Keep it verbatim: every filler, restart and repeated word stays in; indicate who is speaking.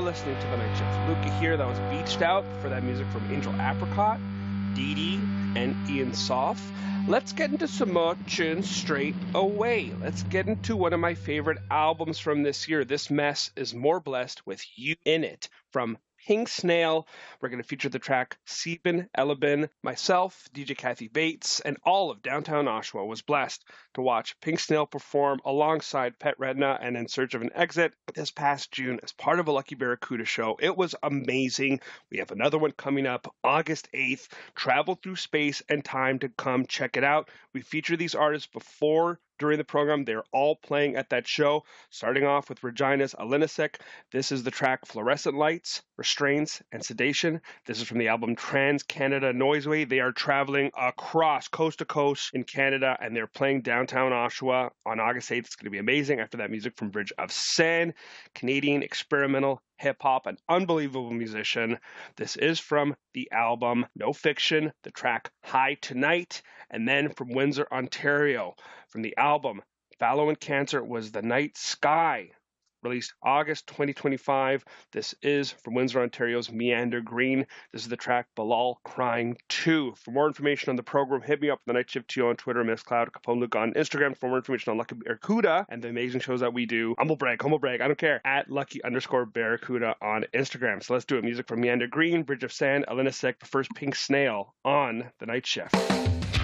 Speaker 1: listening to The Night Shift. Luca here, that was Beached Out for that music from Angel Apricot, Dee Dee, and Ian Soff. Let's get into some more tunes straight away. Let's get into one of my favorite albums from this year. This mess is more blessed with you in it. From Pink Snail, we're going to feature the track Sieben Eleben. Myself, D J Kathy Bates, and all of downtown Oshawa was blessed to watch Pink Snail perform alongside Pet Redna and In Search of an Exit this past June as part of a Lucky Barracuda show. It was amazing. We have another one coming up August eighth. Travel through space and time to come check it out. We feature these artists before during the program. They're all playing at that show, starting off with Regina's Alinisek. This is the track Fluorescent Lights, Restraints, and Sedation. This is from the album Trans Canada Noiseway. They are traveling across coast to coast in Canada, and they're playing downtown Oshawa on August eighth. It's going to be amazing. After that, music from Bridge of Seine, Canadian experimental hip-hop, an unbelievable musician. This is from the album No Fiction, the track High Tonight, and then from Windsor, Ontario, from the album Fallow and Cancer was The Night Sky, released August twenty twenty-five. This is from Windsor, Ontario's Meander Green. This is the track Bilal Crying two. For more information on the program, hit me up The Night Shift T O on Twitter, Mixcloud, Capone Luke on Instagram. For more information on Lucky Barracuda and the amazing shows that we do, humble brag, humble brag, I don't care, at Lucky underscore Barracuda on Instagram. So let's do it. Music from Meander Green, Bridge of Sand, Alinisek, the first Pink Snail on The Night Shift.